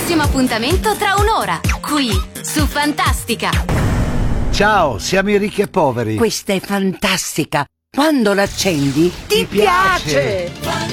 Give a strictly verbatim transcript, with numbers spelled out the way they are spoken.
prossimo appuntamento tra un'ora, qui su Fantastica. Ciao, siamo i ricchi e poveri. Questa è Fantastica. Quando l'accendi, ti, ti piace. piace.